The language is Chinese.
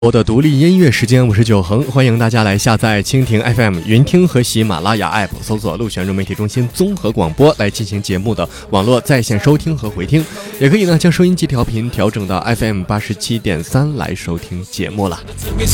我的独立音乐时间，我是九恒，欢迎大家来下载蜻蜓 FM、云听和喜马拉雅 App， 搜索陆泉融媒体中心综合广播来进行节目的网络在线收听和回听，也可以呢将收音机调频调整到 FM 87.3来收听节目了。